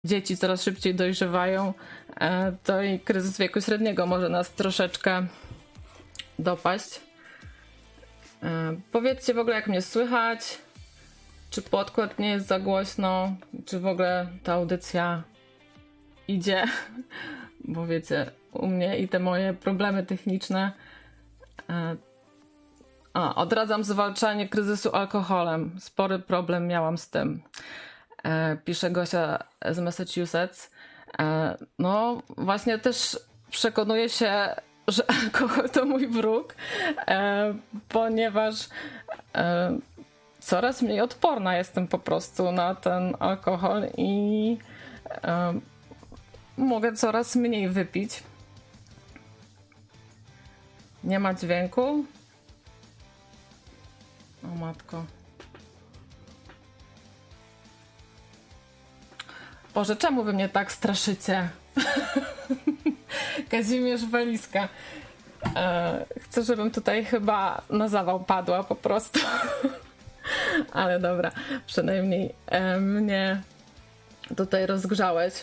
dzieci coraz szybciej dojrzewają, to i kryzys wieku średniego może nas troszeczkę dopaść. Powiedzcie w ogóle, jak mnie słychać, czy podkład nie jest za głośno, czy w ogóle ta audycja idzie, bo wiecie, u mnie i te moje problemy techniczne. Odradzam zwalczanie kryzysu alkoholem. Spory problem miałam z tym. Pisze Gosia z Massachusetts. No właśnie też przekonuję się, że alkohol to mój wróg, ponieważ coraz mniej odporna jestem po prostu na ten alkohol i mogę coraz mniej wypić. Nie ma dźwięku? O matko. Boże, czemu wy mnie tak straszycie? Kazimierz Waliska. Chcę, żebym tutaj chyba na zawał padła po prostu. Ale dobra, przynajmniej mnie tutaj rozgrzałeś.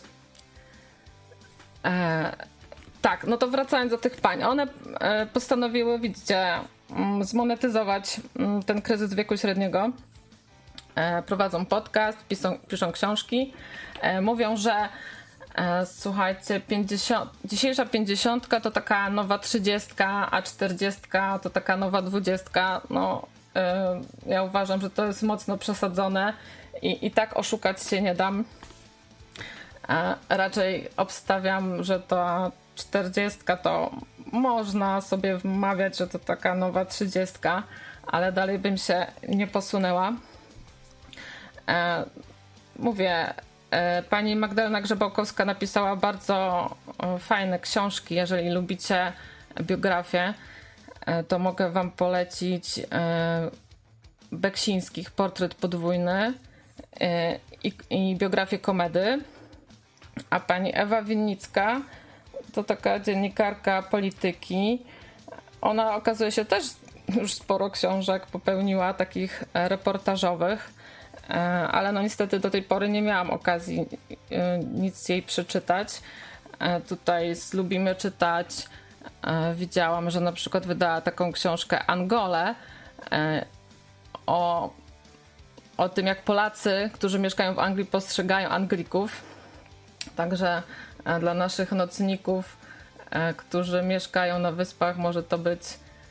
Tak, no to wracając do tych pań. One postanowiły, widzicie, zmonetyzować ten kryzys wieku średniego. Prowadzą podcast, piszą książki. Mówią, że słuchajcie, dzisiejsza 50 to taka nowa 30, a 40 to taka nowa 20. No, ja uważam, że to jest mocno przesadzone i tak oszukać się nie dam. Raczej obstawiam, że ta 40 to można sobie wmawiać, że to taka nowa 30, ale dalej bym się nie posunęła. Mówię, pani Magdalena Grzebałkowska napisała bardzo fajne książki. Jeżeli lubicie biografię, to mogę wam polecić Beksińskich Portret podwójny i biografię Komedy. A pani Ewa Winnicka to taka dziennikarka polityki. Ona okazuje się też już sporo książek popełniła, takich reportażowych, ale no niestety do tej pory nie miałam okazji nic jej przeczytać. Tutaj z Lubimy Czytać widziałam, że na przykład wydała taką książkę Angolę o tym, jak Polacy, którzy mieszkają w Anglii, postrzegają Anglików. Także dla naszych nocników, którzy mieszkają na wyspach, może to być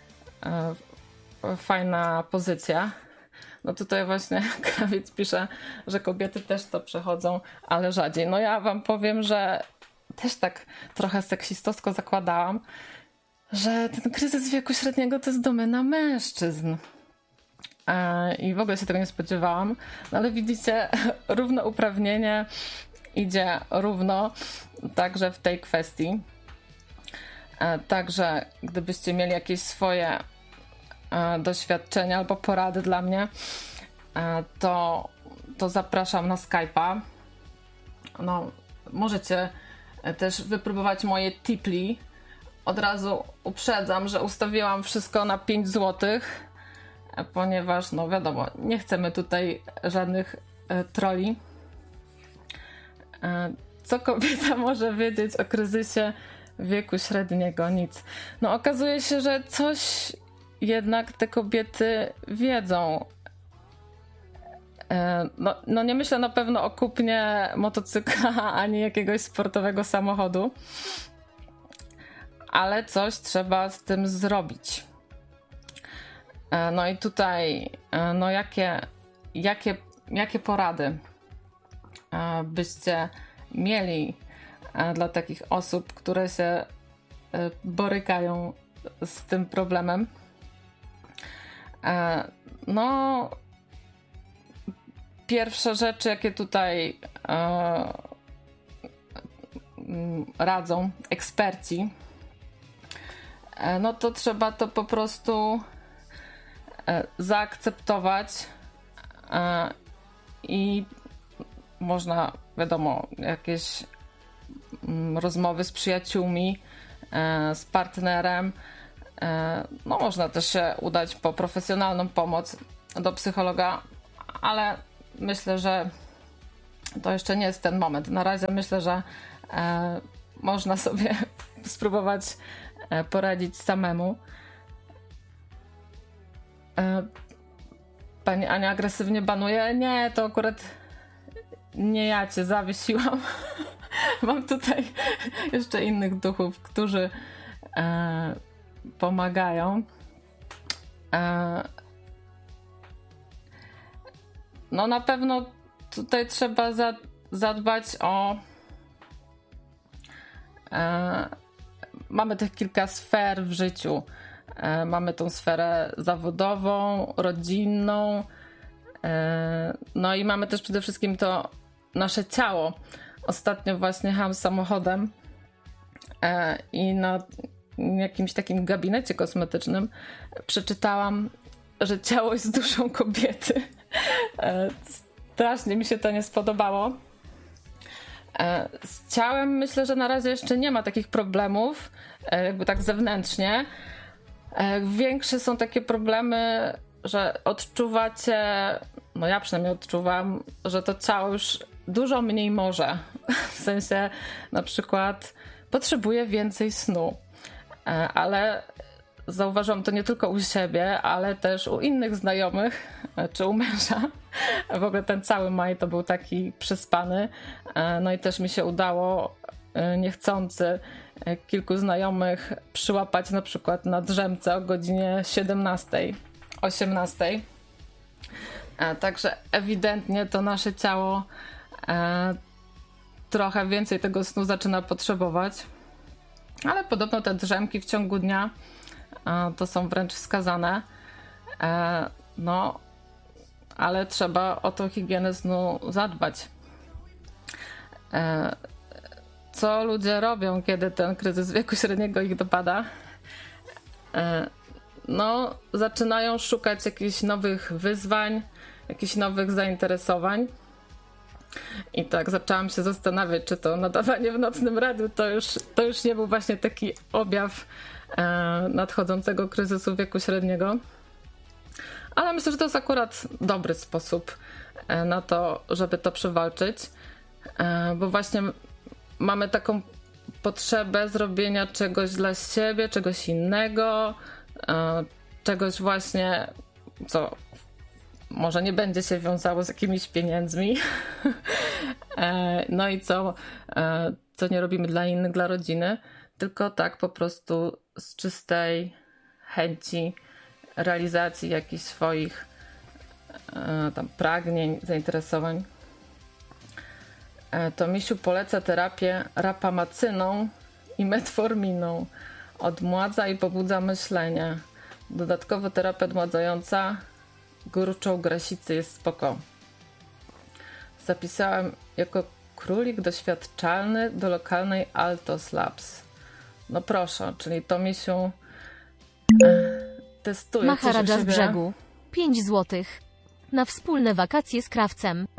fajna pozycja. No tutaj właśnie Krawiec pisze, że kobiety też to przechodzą, ale rzadziej. No ja wam powiem, że też tak trochę seksistowsko zakładałam, że ten kryzys wieku średniego to jest domena mężczyzn. I w ogóle się tego nie spodziewałam. No ale widzicie, równouprawnienie idzie równo także w tej kwestii. Także gdybyście mieli jakieś swoje doświadczenia albo porady dla mnie, to zapraszam na Skype'a. No, możecie też wypróbować moje Tipli. Od razu uprzedzam, że ustawiłam wszystko na 5 zł, ponieważ no wiadomo, nie chcemy tutaj żadnych trolli. Co kobieta może wiedzieć o kryzysie wieku średniego? Nic. No okazuje się, że coś jednak te kobiety wiedzą. No nie myślę na pewno o kupnie motocykla ani jakiegoś sportowego samochodu, ale coś trzeba z tym zrobić. No i tutaj no jakie porady byście mieli dla takich osób, które się borykają z tym problemem? No, pierwsze rzeczy, jakie tutaj radzą eksperci, no to trzeba to po prostu zaakceptować i można, wiadomo, jakieś rozmowy z przyjaciółmi, z partnerem. No można też się udać po profesjonalną pomoc do psychologa, ale myślę, że to jeszcze nie jest ten moment. Na razie myślę, że można sobie spróbować poradzić samemu. Pani Ania agresywnie banuje? Nie, to akurat nie ja cię zawiesiłam. Mam tutaj jeszcze innych duchów, którzy pomagają. No na pewno tutaj trzeba zadbać o... Mamy tych kilka sfer w życiu. Mamy tą sferę zawodową, rodzinną, no i mamy też przede wszystkim to nasze ciało. Ostatnio właśnie jechałam samochodem i na jakimś takim gabinecie kosmetycznym przeczytałam, że ciało jest duszą kobiety. Strasznie mi się to nie spodobało. Z ciałem myślę, że na razie jeszcze nie ma takich problemów, jakby tak zewnętrznie. Większe są takie problemy, że odczuwacie, no ja przynajmniej odczuwam, że to ciało już dużo mniej może. W sensie na przykład potrzebuje więcej snu. Ale zauważyłam to nie tylko u siebie, ale też u innych znajomych, czy u męża. W ogóle ten cały maj to był taki przespany. No i też mi się udało niechcący kilku znajomych przyłapać na przykład na drzemce o godzinie 17, 18. Także ewidentnie to nasze ciało trochę więcej tego snu zaczyna potrzebować. Ale podobno te drzemki w ciągu dnia to są wręcz wskazane. No, ale trzeba o tą higienę snu zadbać. Co ludzie robią, kiedy ten kryzys wieku średniego ich dopada? No, zaczynają szukać jakichś nowych wyzwań, jakichś nowych zainteresowań. I tak zaczęłam się zastanawiać, czy to nadawanie w nocnym radiu to już nie był właśnie taki objaw nadchodzącego kryzysu wieku średniego. Ale myślę, że to jest akurat dobry sposób na to, żeby to przewalczyć. Bo właśnie mamy taką potrzebę zrobienia czegoś dla siebie, czegoś innego, czegoś właśnie, co może nie będzie się wiązało z jakimiś pieniędzmi. No i co nie robimy dla innych, dla rodziny, tylko tak po prostu z czystej chęci realizacji jakichś swoich tam pragnień, zainteresowań. To Misiu poleca terapię rapamacyną i metforminą. Odmładza i pobudza myślenie. Dodatkowo terapia odmładzająca gruczą grasicy jest spoko. Zapisałem jako królik doświadczalny do lokalnej Altos Labs. No proszę, czyli to Misiu testuje Maharadża z brzegu. 5 złotych. Na wspólne wakacje z krawcem.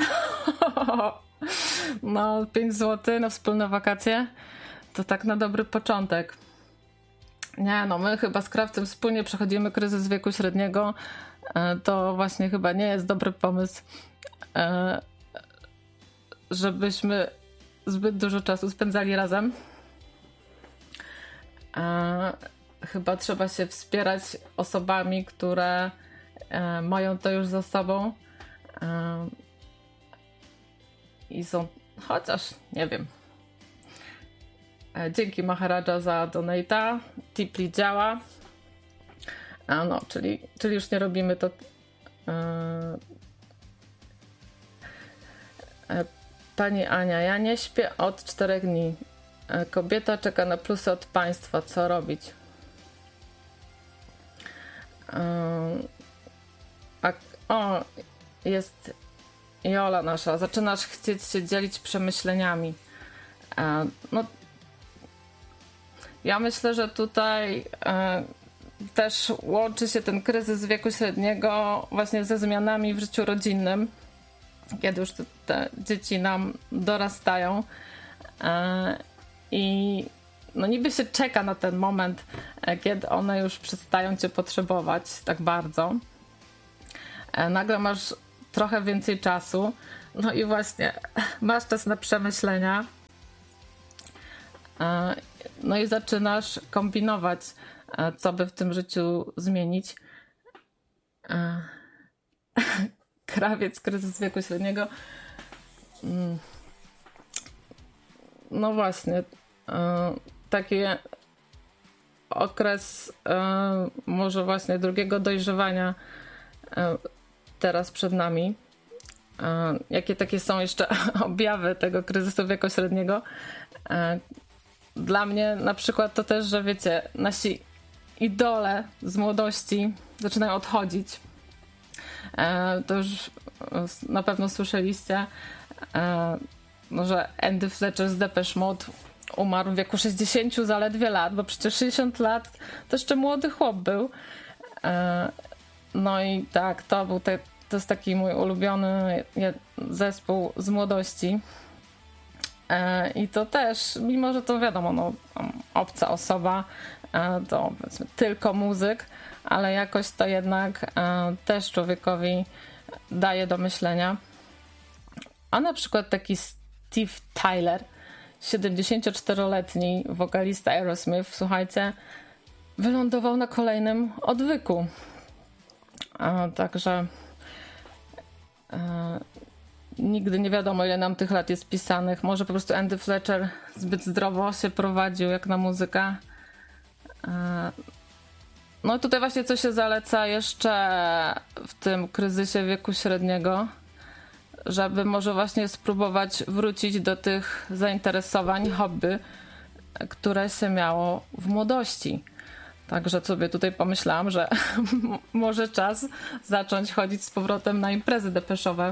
No, 5 zł na wspólne wakacje to tak na dobry początek. Nie, no my chyba z krawcem wspólnie przechodzimy kryzys wieku średniego. To właśnie chyba nie jest dobry pomysł, żebyśmy zbyt dużo czasu spędzali razem. Chyba trzeba się wspierać osobami, które mają to już za sobą i są, chociaż nie wiem. Dzięki Maharadża za donata. Tipli działa. No, czyli już nie robimy to. Pani Ania, ja nie śpię od 4 dni. Kobieta czeka na plusy od państwa. Co robić? Jest Jola nasza. Zaczynasz chcieć się dzielić przemyśleniami. No, ja myślę, że tutaj też łączy się ten kryzys wieku średniego właśnie ze zmianami w życiu rodzinnym, kiedy już te dzieci nam dorastają i no niby się czeka na ten moment, kiedy one już przestają cię potrzebować tak bardzo. Nagle masz trochę więcej czasu, No i właśnie, masz czas na przemyślenia. No i zaczynasz kombinować, co by w tym życiu zmienić. Krawiec, kryzys wieku średniego. No właśnie, taki okres może właśnie drugiego dojrzewania teraz przed nami. Jakie takie są jeszcze objawy tego kryzysu wieku średniego? Dla mnie na przykład to też, że wiecie, nasi idole z młodości zaczynają odchodzić. To już na pewno słyszeliście, no, że Andy Fletcher z Depeche Mode umarł w wieku 60 zaledwie lat, bo przecież 60 lat to jeszcze młody chłop był. No i tak, to jest taki mój ulubiony zespół z młodości. I to też, mimo że to wiadomo, no, obca osoba, to powiedzmy tylko muzyk, ale jakoś to jednak też człowiekowi daje do myślenia. A na przykład taki Steve Tyler, 74-letni wokalista Aerosmith, słuchajcie, wylądował na kolejnym odwyku. Także nigdy nie wiadomo, ile nam tych lat jest pisanych. Może po prostu Andy Fletcher zbyt zdrowo się prowadził jak na muzyka. No i tutaj właśnie co się zaleca jeszcze w tym kryzysie wieku średniego, żeby może właśnie spróbować wrócić do tych zainteresowań, hobby, które się miało w młodości. Także sobie tutaj pomyślałam, że może czas zacząć chodzić z powrotem na imprezy depeszowe.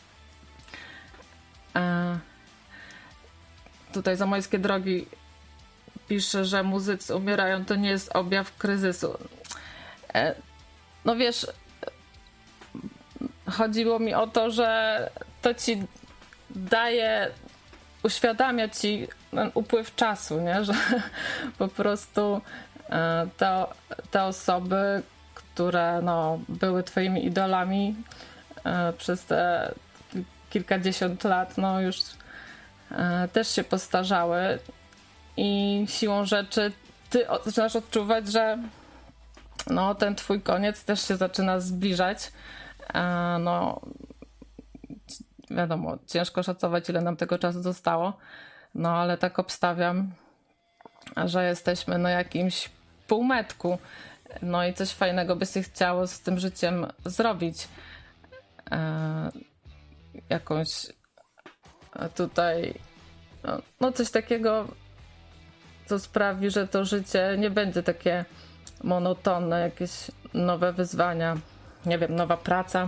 Tutaj Zamojskie Drogi pisze, że muzycy umierają, to nie jest objaw kryzysu. No wiesz, chodziło mi o to, że to ci daje, uświadamia ci ten upływ czasu, nie? Że po prostu te osoby, które no, były twoimi idolami przez te kilkadziesiąt lat, no już też się postarzały i siłą rzeczy ty zaczynasz odczuwać, że no, ten twój koniec też się zaczyna zbliżać. No wiadomo, ciężko szacować, ile nam tego czasu zostało, no ale tak obstawiam, że jesteśmy na jakimś półmetku, no i coś fajnego by się chciało z tym życiem zrobić. Jakąś tutaj no coś takiego, co sprawi, że to życie nie będzie takie monotonne, jakieś nowe wyzwania, nie wiem, nowa praca.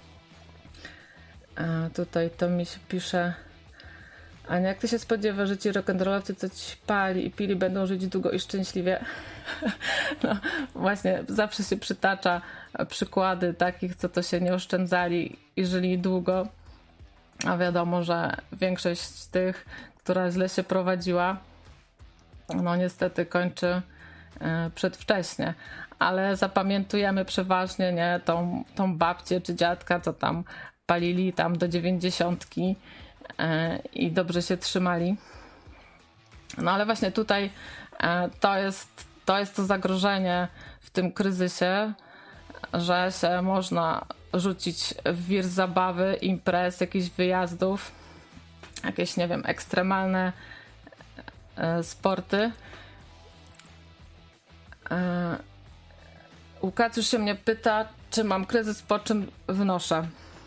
Tutaj to mi się pisze: Ania, jak ty się spodziewasz, że ci rock'n'rollowcy, co ci pali i pili, będą żyć długo i szczęśliwie? No właśnie, zawsze się przytacza przykłady takich, co to się nie oszczędzali i żyli długo. A wiadomo, że większość z tych, która źle się prowadziła, no niestety kończy przedwcześnie. Ale zapamiętujemy przeważnie, nie, tą babcię czy dziadka, co tam palili tam do 90 i dobrze się trzymali. No ale właśnie tutaj to jest to zagrożenie w tym kryzysie, że się można rzucić w wir zabawy, imprez, jakichś wyjazdów, jakieś, nie wiem, ekstremalne sporty. Łukasz już się mnie pyta, czy mam kryzys, po czym wnoszę.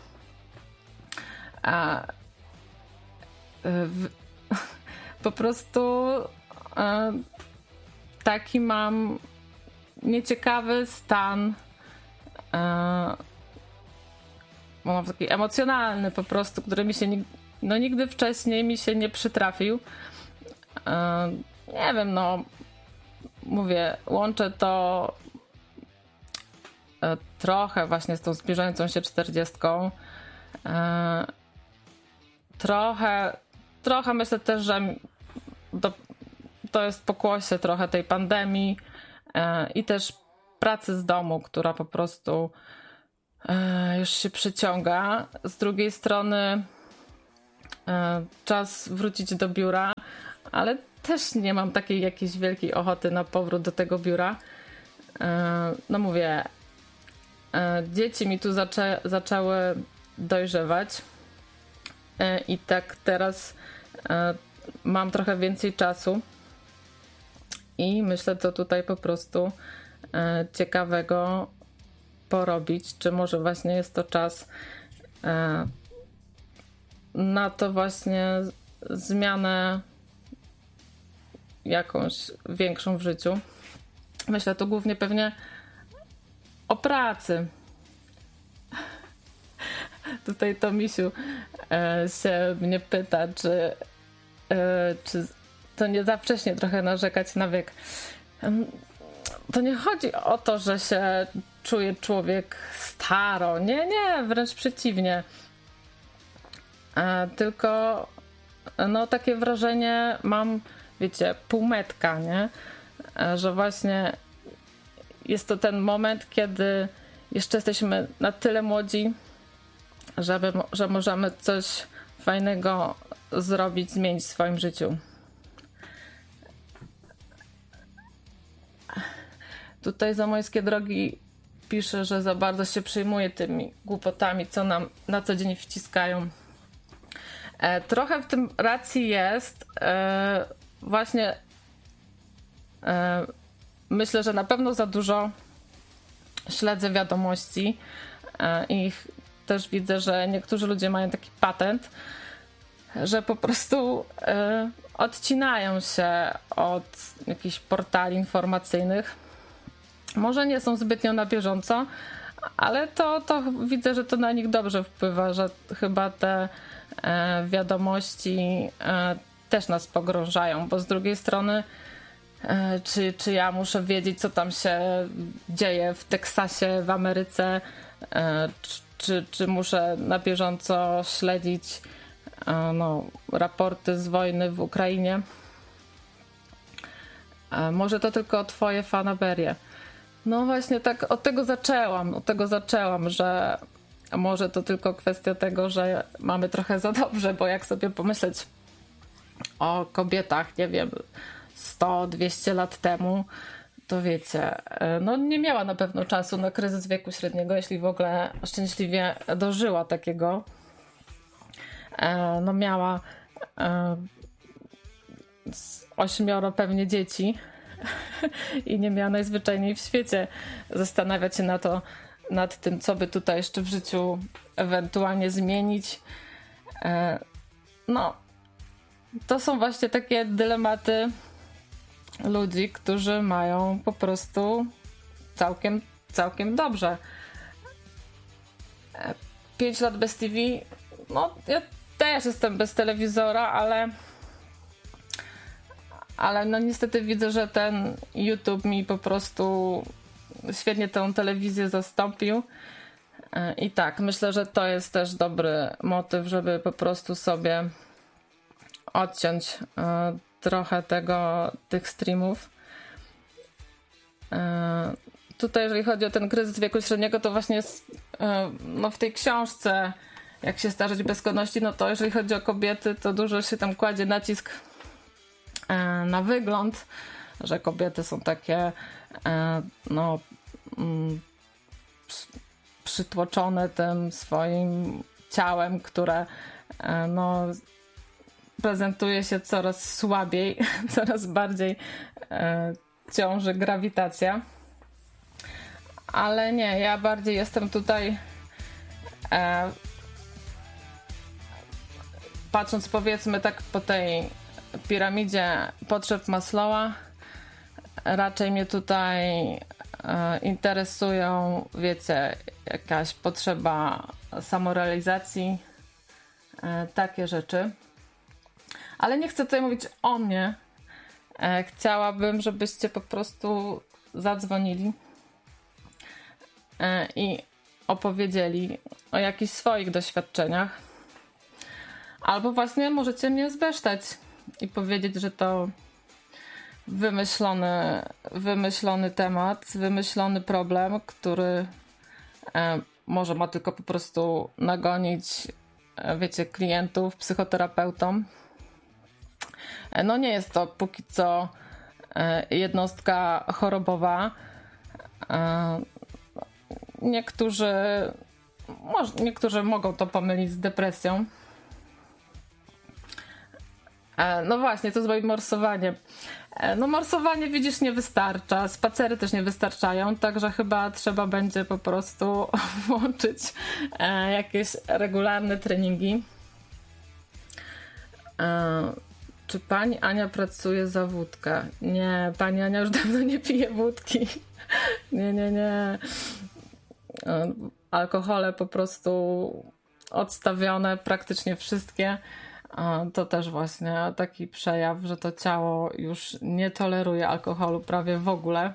Po prostu taki mam nieciekawy stan, taki emocjonalny po prostu, który mi się nigdy wcześniej mi się nie przytrafił. Nie wiem, no mówię, łączę to trochę właśnie z tą zbliżającą się 40. Trochę myślę też, że to jest pokłosie trochę tej pandemii i też pracy z domu, która po prostu już się przyciąga. Z drugiej strony czas wrócić do biura, ale też nie mam takiej jakiejś wielkiej ochoty na powrót do tego biura. No mówię, dzieci mi tu zaczęły dojrzewać i tak teraz mam trochę więcej czasu i myślę, co tutaj po prostu ciekawego porobić, czy może właśnie jest to czas na to właśnie zmianę jakąś większą w życiu. Myślę tu głównie pewnie o pracy. Tutaj Tomisiu się mnie pyta, czy to nie za wcześnie trochę narzekać na wiek. To nie chodzi o to, że się czuje człowiek staro. Nie, wręcz przeciwnie. Tylko no takie wrażenie mam, wiecie, półmetka, nie? Że właśnie jest to ten moment, kiedy jeszcze jesteśmy na tyle młodzi, że możemy coś fajnego zrobić, zmienić w swoim życiu. Tutaj Zamojskie Drogi pisze, że za bardzo się przejmuje tymi głupotami, co nam na co dzień wciskają. Trochę w tym racji jest. Właśnie myślę, że na pewno za dużo śledzę wiadomości i też widzę, że niektórzy ludzie mają taki patent, że po prostu odcinają się od jakichś portali informacyjnych. Może nie są zbytnio na bieżąco, ale to widzę, że to na nich dobrze wpływa, że chyba te wiadomości też nas pogrążają, bo z drugiej strony czy ja muszę wiedzieć, co tam się dzieje w Teksasie, w Ameryce, czy muszę na bieżąco śledzić raporty z wojny w Ukrainie. Może to tylko twoje fanaberie. No właśnie tak od tego zaczęłam, że może to tylko kwestia tego, że mamy trochę za dobrze, bo jak sobie pomyśleć o kobietach, nie wiem, 100-200 lat temu, to wiecie, no nie miała na pewno czasu na kryzys wieku średniego, jeśli w ogóle szczęśliwie dożyła takiego. No miała 8 pewnie dzieci i nie miała najzwyczajniej w świecie zastanawiać się nad tym, co by tutaj jeszcze w życiu ewentualnie zmienić. No, to są właśnie takie dylematy ludzi, którzy mają po prostu całkiem dobrze. 5 lat bez TV, no ja też jestem bez telewizora, ale no niestety widzę, że ten YouTube mi po prostu świetnie tę telewizję zastąpił. I tak, myślę, że to jest też dobry motyw, żeby po prostu sobie odciąć trochę tych streamów. Tutaj jeżeli chodzi o ten kryzys wieku średniego, to właśnie jest no w tej książce Jak się starzeć bez godności, no to jeżeli chodzi o kobiety, to dużo się tam kładzie nacisk na wygląd, że kobiety są takie przytłoczone tym swoim ciałem, które no prezentuje się coraz słabiej, coraz bardziej ciąży grawitacja. Ale nie, ja bardziej jestem tutaj patrząc powiedzmy tak po tej piramidzie potrzeb Maslowa, raczej mnie tutaj interesują, wiecie, jakaś potrzeba samorealizacji, takie rzeczy. Ale nie chcę tutaj mówić o mnie. Chciałabym, żebyście po prostu zadzwonili i opowiedzieli o jakichś swoich doświadczeniach. Albo właśnie możecie mnie zbesztać i powiedzieć, że to wymyślony temat, wymyślony problem, który może ma tylko po prostu nagonić wiecie, klientów, psychoterapeutą. No nie jest to póki co jednostka chorobowa. Niektórzy mogą to pomylić z depresją. No właśnie, co z moim morsowaniem? No morsowanie, widzisz, nie wystarcza. Spacery też nie wystarczają, także chyba trzeba będzie po prostu włączyć jakieś regularne treningi. Czy pani Ania pracuje za wódkę? Nie, pani Ania już dawno nie pije wódki. Nie. Alkohole po prostu odstawione, praktycznie wszystkie. To też właśnie taki przejaw, że to ciało już nie toleruje alkoholu prawie w ogóle.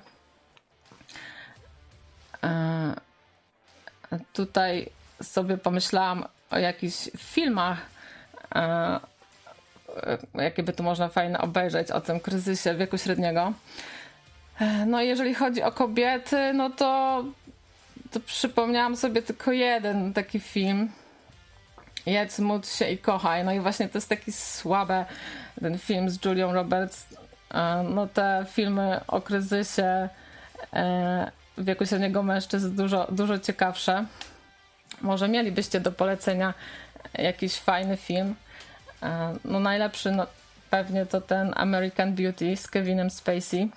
Tutaj sobie pomyślałam o jakichś filmach, jakie by tu można fajne obejrzeć o tym kryzysie wieku średniego. No jeżeli chodzi o kobiety, no to przypomniałam sobie tylko jeden taki film. Jedz, módl się i kochaj. No i właśnie to jest taki słaby ten film z Julią Roberts. No te filmy o kryzysie wieku średniego mężczyzn dużo ciekawsze. Może mielibyście do polecenia jakiś fajny film. No najlepszy pewnie to ten American Beauty z Kevinem Spacey.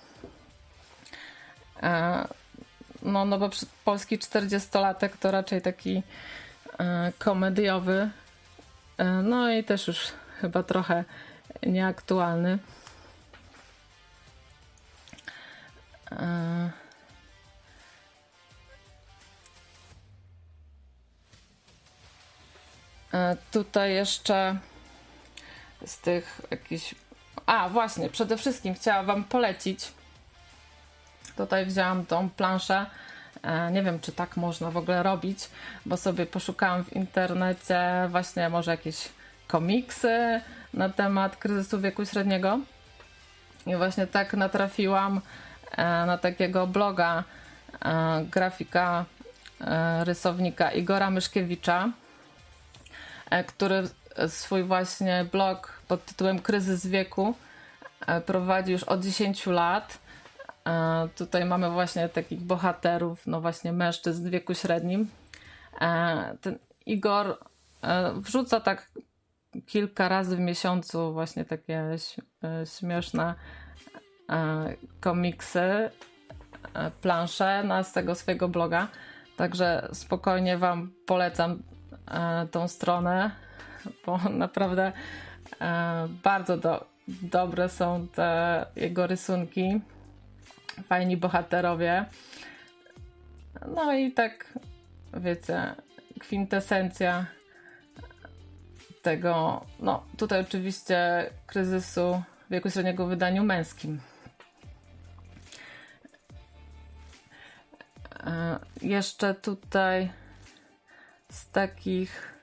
No bo polski 40-latek to raczej taki komediowy. No i też już chyba trochę nieaktualny. Tutaj jeszcze z tych jakichś... właśnie, przede wszystkim chciałam wam polecić. Tutaj wzięłam tą planszę. Nie wiem, czy tak można w ogóle robić, bo sobie poszukałam w internecie właśnie może jakieś komiksy na temat kryzysu wieku średniego. I właśnie tak natrafiłam na takiego bloga grafika, rysownika Igora Myszkiewicza, który swój właśnie blog pod tytułem Kryzys wieku prowadzi już od 10 lat. Tutaj mamy właśnie takich bohaterów, no właśnie mężczyzn w wieku średnim. Ten Igor wrzuca tak kilka razy w miesiącu właśnie takie śmieszne komiksy, plansze z tego swojego bloga. Także spokojnie wam polecam tą stronę, bo naprawdę bardzo dobre są te jego rysunki. Fajni bohaterowie. No i tak, wiecie, kwintesencja tego, no tutaj oczywiście kryzysu wieku średniego w wydaniu męskim. Jeszcze tutaj z takich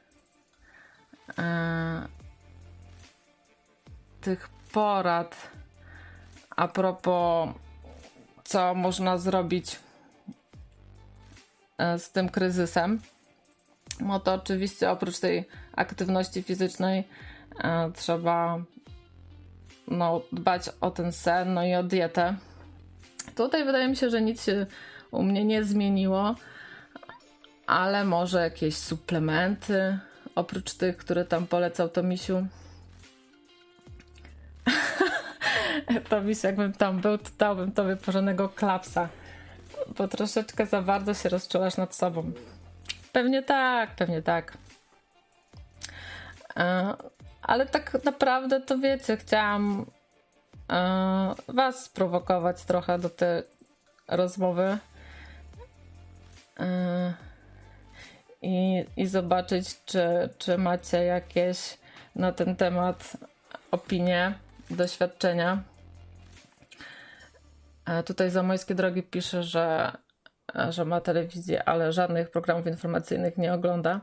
tych porad a propos co można zrobić z tym kryzysem. No to oczywiście oprócz tej aktywności fizycznej trzeba dbać o ten sen, no i o dietę. Tutaj wydaje mi się, że nic się u mnie nie zmieniło, ale może jakieś suplementy oprócz tych, które tam polecał Tomisiu. Tomiś, jakbym tam był, to dałbym tobie porządnego klapsa, bo troszeczkę za bardzo się rozczulasz nad sobą. Pewnie tak. Ale tak naprawdę to wiecie, chciałam was sprowokować trochę do tej rozmowy i zobaczyć, czy macie jakieś na ten temat opinie, doświadczenia. Tutaj Zamojskie Drogi pisze, że ma telewizję, ale żadnych programów informacyjnych nie ogląda.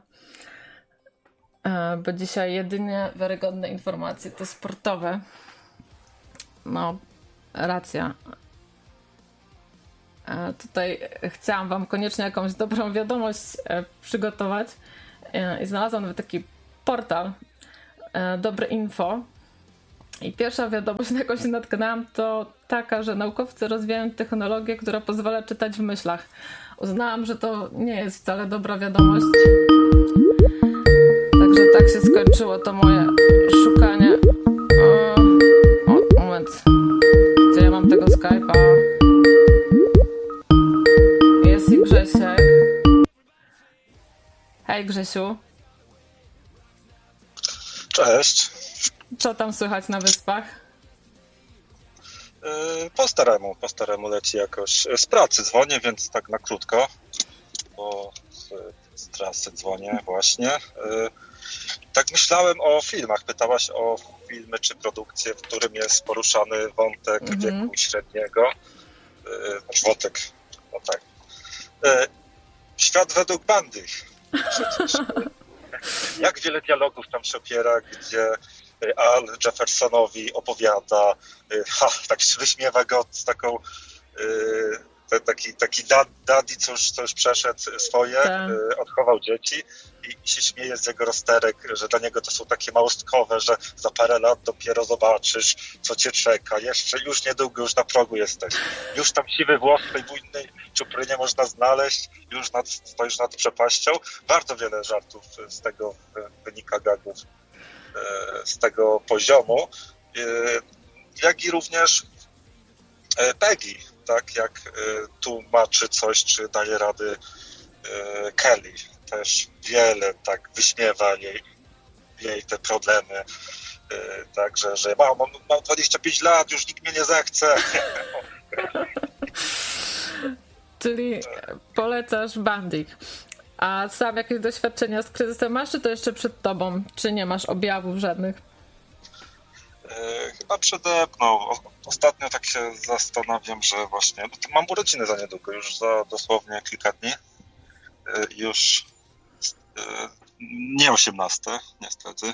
Bo dzisiaj jedynie wiarygodne informacje to sportowe. No, racja. Tutaj chciałam wam koniecznie jakąś dobrą wiadomość przygotować i znalazłam nawet taki portal Dobre Info i pierwsza wiadomość, na jaką się natknęłam, to taka, że naukowcy rozwijają technologię, która pozwala czytać w myślach. Uznałam, że to nie jest wcale dobra wiadomość. Także tak się skończyło to moje szukanie. Moment. Gdzie ja mam tego Skype'a? Jest i Grzesiek. Hej Grzesiu. Cześć. Co tam słychać na wyspach? Po staremu leci jakoś. Z pracy dzwonię, więc tak na krótko, bo z trasy dzwonię właśnie. Tak myślałem o filmach. Pytałaś o filmy czy produkcje, w którym jest poruszany wątek wieku średniego. Wątek, no tak. Świat według Bandych. Przecież. Jak wiele dialogów tam się opiera, gdzie Al Jeffersonowi opowiada, tak się wyśmiewa go z taką taki daddy, co już przeszedł swoje, odchował dzieci i się śmieje z jego rozterek, że dla niego to są takie małostkowe, że za parę lat dopiero zobaczysz, co cię czeka. Już niedługo, już na progu jesteś. Już tam siwy włos w tej bujnej czuprynie można znaleźć, stoisz nad przepaścią. Bardzo wiele żartów z tego wynika, gagów z tego poziomu. Jak i również Peggy, tak, jak tłumaczy coś, czy daje rady Kelly. Też wiele tak wyśmiewa jej te problemy. Tak, że mam 25 lat, już nikt mnie nie zechce. Czyli polecasz Bandik. A sam jakieś doświadczenia z kryzysem masz, czy to jeszcze przed tobą? Czy nie masz objawów żadnych? Chyba przede mną. Ostatnio tak się zastanawiam, że właśnie mam urodziny za niedługo, już za dosłownie kilka dni. Już nie 18, niestety.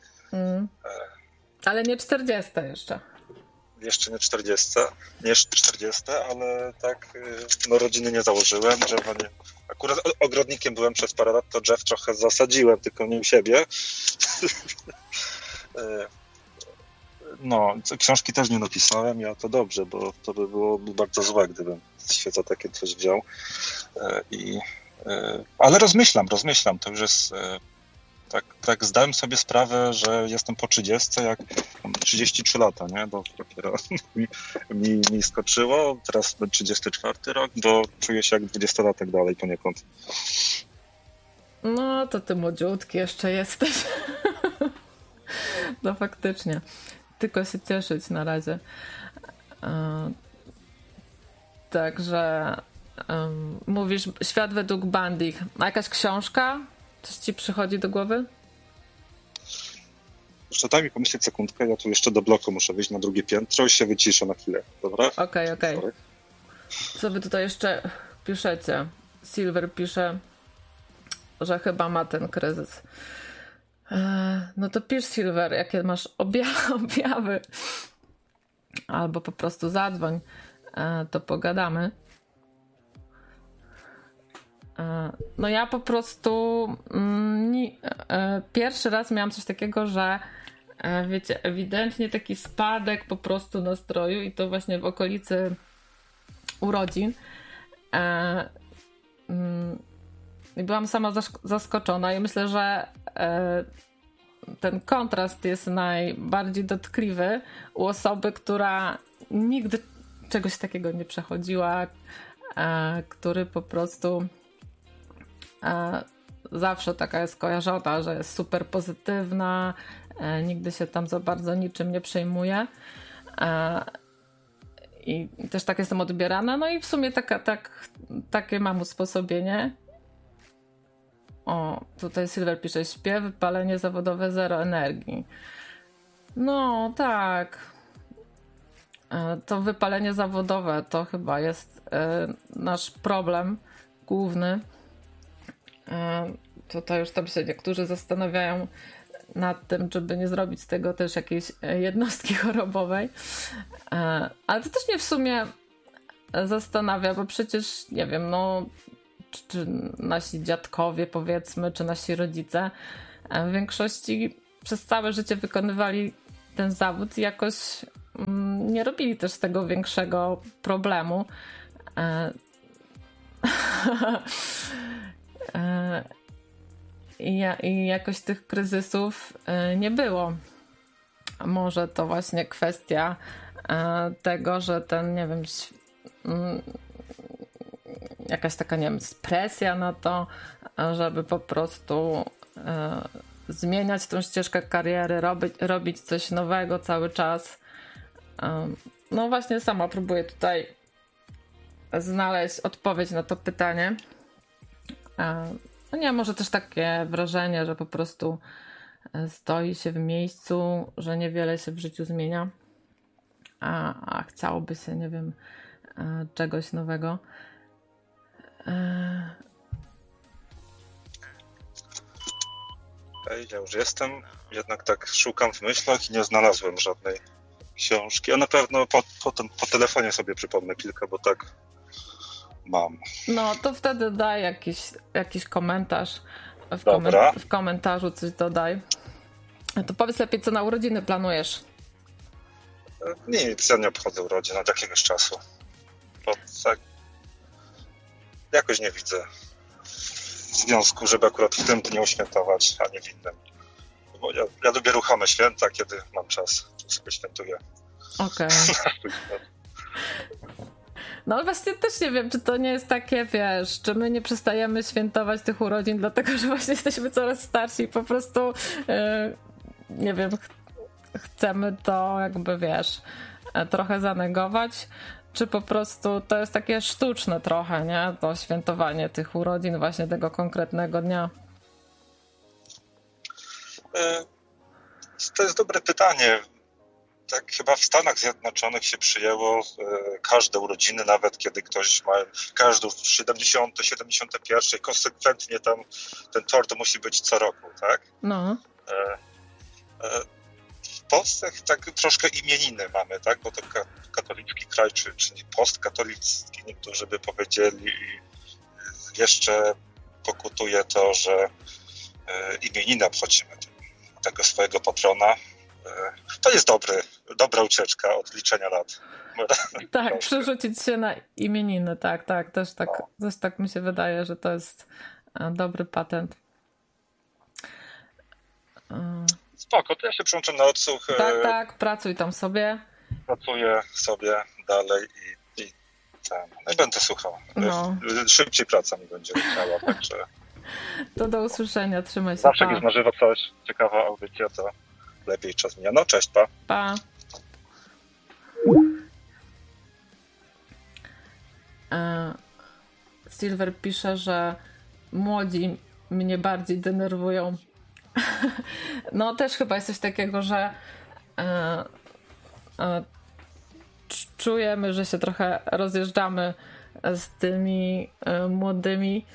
Ale nie 40 jeszcze. Jeszcze nie 40, ale tak, no rodziny nie założyłem, drzewa nie. Akurat ogrodnikiem byłem przez parę lat, to drzew trochę zasadziłem, tylko nie u siebie. No, książki też nie napisałem, ja to dobrze, bo to by było bardzo złe, gdybym się za takie coś wziął. Ale rozmyślam, to już jest tak zdałem sobie sprawę, że jestem po 30, jak mam 33 lata, nie? Bo dopiero mi skoczyło, teraz 34 rok, bo czuję się jak 20-latek dalej poniekąd. No, to ty młodziutki jeszcze jesteś. No faktycznie. Tylko się cieszyć na razie. Także mówisz Świat według Bandich. A jakaś książka? Coś ci przychodzi do głowy? Jeszcze daj mi pomyśleć sekundkę, ja tu jeszcze do bloku muszę wyjść na drugie piętro i się wyciszę na chwilę, dobra? Okej. Co wy tutaj jeszcze piszecie? Silver pisze, że chyba ma ten kryzys. No to pisz, Silver, jakie masz objawy. Albo po prostu zadzwoń, to pogadamy. No ja po prostu pierwszy raz miałam coś takiego, że wiecie, ewidentnie taki spadek po prostu nastroju i to właśnie w okolicy urodzin. I byłam sama zaskoczona i myślę, że ten kontrast jest najbardziej dotkliwy u osoby, która nigdy czegoś takiego nie przechodziła, który po prostu zawsze taka jest kojarzona, że jest super pozytywna, nigdy się tam za bardzo niczym nie przejmuje i też tak jestem odbierana, no i w sumie takie mam usposobienie. O, tutaj Silver pisze, śpiew, wypalenie zawodowe, zero energii. No tak, to wypalenie zawodowe to chyba jest nasz problem główny. Tutaj już tam się niektórzy zastanawiają nad tym, żeby nie zrobić z tego też jakiejś jednostki chorobowej. Ale to też mnie w sumie zastanawia, bo przecież nie wiem, no czy nasi dziadkowie, powiedzmy, czy nasi rodzice w większości przez całe życie wykonywali ten zawód i jakoś nie robili też z tego większego problemu. I jakoś tych kryzysów nie było. Może to właśnie kwestia tego, że ten, nie wiem, jakaś taka, nie wiem, presja na to, żeby po prostu zmieniać tą ścieżkę kariery, robić coś nowego cały czas. No właśnie sama próbuję tutaj znaleźć odpowiedź na to pytanie. No nie, może też takie wrażenie, że po prostu stoi się w miejscu, że niewiele się w życiu zmienia, a chciałoby się, nie wiem, czegoś nowego. Ja już jestem, jednak tak szukam w myślach i nie znalazłem żadnej książki. A na pewno po telefonie sobie przypomnę kilka, bo tak mam. No to wtedy daj jakiś komentarz. W komentarzu coś dodaj. To powiedz lepiej, co na urodziny planujesz? Nic, ja nie obchodzę urodzin od jakiegoś czasu. Bo tak jakoś nie widzę związku, żeby akurat w tym dniu świętować, a nie w innym. Bo ja lubię ruchome święta, kiedy mam czas, to sobie świętuję. Okej. No ale właśnie też nie wiem, czy to nie jest takie, wiesz, czy my nie przestajemy świętować tych urodzin, dlatego że właśnie jesteśmy coraz starsi i po prostu, nie wiem, chcemy to jakby, wiesz, trochę zanegować, czy po prostu to jest takie sztuczne trochę, nie? To świętowanie tych urodzin, właśnie tego konkretnego dnia. To jest dobre pytanie. Tak chyba w Stanach Zjednoczonych się przyjęło każde urodziny, nawet kiedy ktoś ma każdą 70, 71, konsekwentnie tam ten tort musi być co roku, tak? No. W Polsce tak troszkę imieniny mamy, tak? Bo to katolicki kraj, czy postkatolicki, niektórzy by powiedzieli. Jeszcze pokutuje to, że imieniny obchodzimy tego swojego patrona. To jest dobra ucieczka od liczenia lat. Tak, przerzucić się na imieniny, tak, też tak mi się wydaje, że to jest dobry patent. Spoko, to ja się przyłączam na odsłuch. Tak, pracuj tam sobie. Pracuję sobie dalej i będę słuchał. No. Szybciej praca mi będzie leciała, także... To do usłyszenia, trzymaj się. Zawsze jak jest na żywo coś, ciekawa audycja, to lepiej czas mija. No cześć, pa. Pa. Silver pisze, że młodzi mnie bardziej denerwują. No też chyba jest coś takiego, że czujemy, że się trochę rozjeżdżamy z tymi młodymi,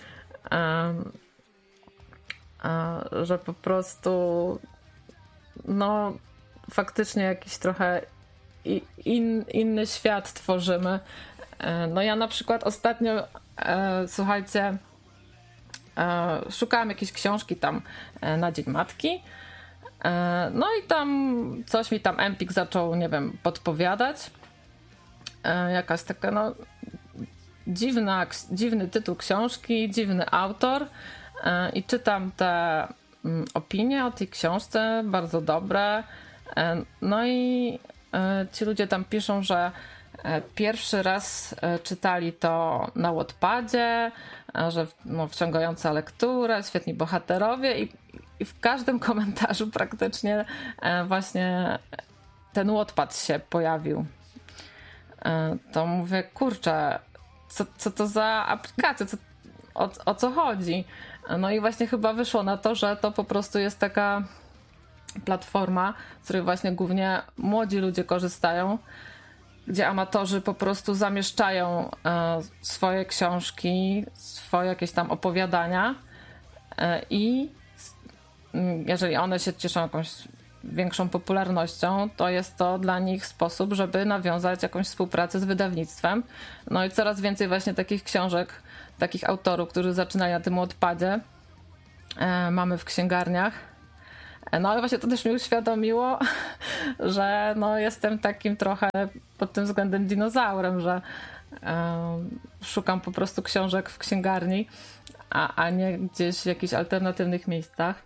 że po prostu no faktycznie jakiś trochę inny świat tworzymy. No ja na przykład ostatnio, słuchajcie, szukałam jakiejś książki tam na Dzień Matki. No i tam coś mi tam Empik zaczął, nie wiem, podpowiadać. Jakaś taka, no, dziwny tytuł książki, dziwny autor. I czytam te opinie o tej książce, bardzo dobre. No i ci ludzie tam piszą, że pierwszy raz czytali to na Wattpadzie, że wciągająca lektura, świetni bohaterowie i w każdym komentarzu praktycznie właśnie ten Wattpad się pojawił. To mówię, kurczę, co to za aplikacja, o co chodzi? No i właśnie chyba wyszło na to, że to po prostu jest taka platforma, z której właśnie głównie młodzi ludzie korzystają, gdzie amatorzy po prostu zamieszczają swoje książki, swoje jakieś tam opowiadania i jeżeli one się cieszą jakąś większą popularnością, to jest to dla nich sposób, żeby nawiązać jakąś współpracę z wydawnictwem. No i coraz więcej właśnie takich książek, takich autorów, którzy zaczynają na tym Wattpadzie, mamy w księgarniach. No ale właśnie to też mi uświadomiło, że no jestem takim trochę pod tym względem dinozaurem, że szukam po prostu książek w księgarni, a nie gdzieś w jakichś alternatywnych miejscach.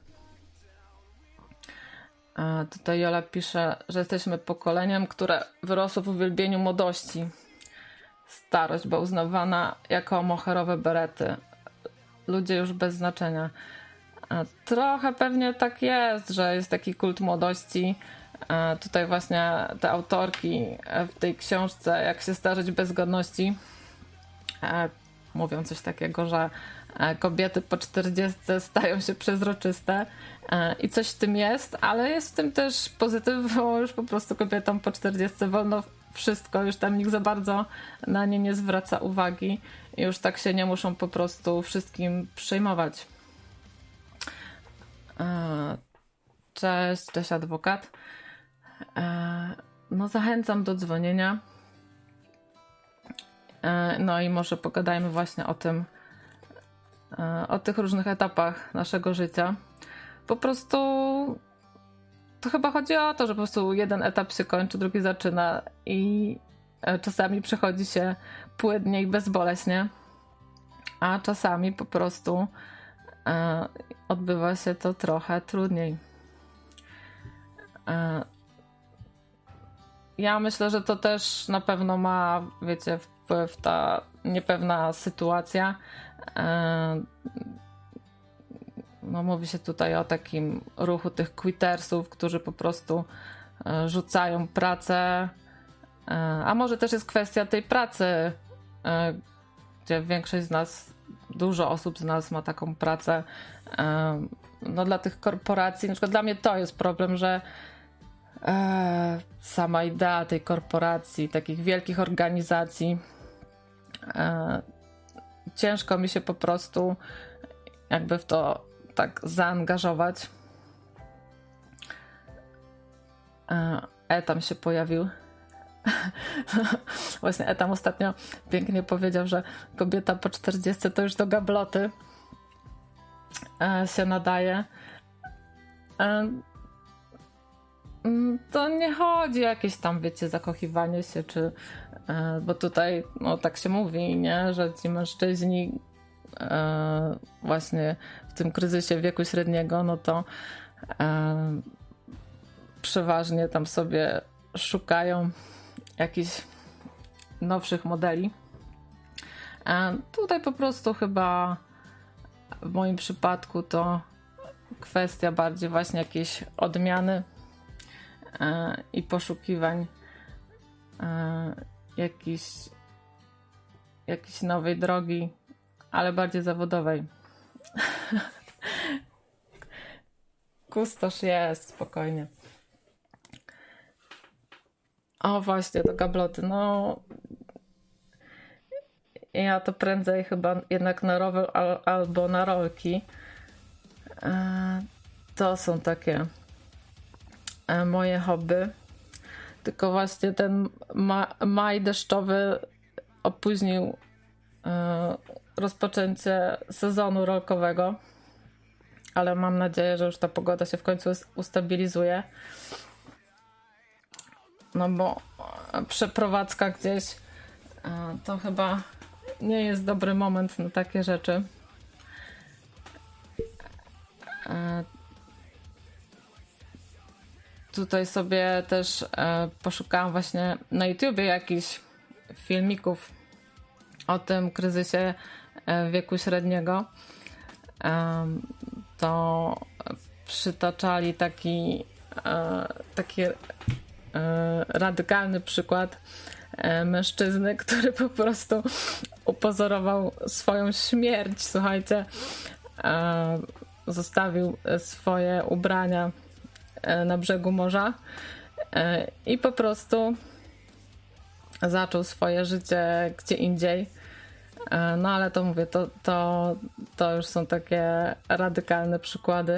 Tutaj Jola pisze, że jesteśmy pokoleniem, które wyrosło w uwielbieniu młodości. Starość była uznawana jako moherowe berety. Ludzie już bez znaczenia. Trochę pewnie tak jest, że jest taki kult młodości. Tutaj właśnie te autorki w tej książce Jak się starzeć bez godności mówią coś takiego, że kobiety po 40 stają się przezroczyste i coś w tym jest, ale jest w tym też pozytyw, bo już po prostu kobietom po 40 wolno wszystko, już tam nikt za bardzo na nie nie zwraca uwagi i już tak się nie muszą po prostu wszystkim przejmować. Cześć adwokat. No zachęcam do dzwonienia. No i może pogadajmy właśnie o tym, o tych różnych etapach naszego życia. Po prostu to chyba chodzi o to, że po prostu jeden etap się kończy, drugi zaczyna i czasami przechodzi się płynnie i bezboleśnie, a czasami po prostu odbywa się to trochę trudniej. Ja myślę, że to też na pewno ma, wiecie, wpływ ta niepewna sytuacja. No, mówi się tutaj o takim ruchu tych quittersów, którzy po prostu rzucają pracę, a może też jest kwestia tej pracy, gdzie większość z nas, dużo osób z nas ma taką pracę. No dla tych korporacji, na przykład dla mnie to jest problem, że sama idea tej korporacji, takich wielkich organizacji, ciężko mi się po prostu jakby w to tak zaangażować. Etam się pojawił. Właśnie Etam ostatnio pięknie powiedział, że kobieta po 40 to już do gabloty się nadaje. To nie chodzi o jakieś tam, wiecie, zakochiwanie się, czy bo tutaj no tak się mówi, nie, że ci mężczyźni właśnie w tym kryzysie wieku średniego, no to przeważnie tam sobie szukają jakichś nowszych modeli. Tutaj po prostu chyba w moim przypadku to kwestia bardziej właśnie jakiejś odmiany i poszukiwań jakiejś nowej drogi, ale bardziej zawodowej. Kustosz jest, spokojnie. O właśnie, do gabloty. No ja to prędzej chyba jednak na rower albo na rolki. To są takie moje hobby. Tylko właśnie ten maj deszczowy opóźnił rozpoczęcie sezonu rolkowego, ale mam nadzieję, że już ta pogoda się w końcu ustabilizuje. No bo przeprowadzka gdzieś to chyba nie jest dobry moment na takie rzeczy. Tutaj sobie też poszukałam właśnie na YouTubie jakichś filmików o tym kryzysie wieku średniego. To przytaczali taki radykalny przykład mężczyzny, który po prostu upozorował swoją śmierć. Słuchajcie, zostawił swoje ubrania na brzegu morza i po prostu zaczął swoje życie gdzie indziej. No ale to mówię, to już są takie radykalne przykłady.